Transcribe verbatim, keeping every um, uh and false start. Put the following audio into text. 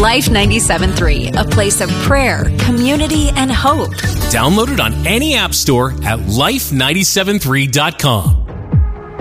Life ninety-seven point three, a place of prayer, community, and hope. Download it on any app store at life nine seven three dot com.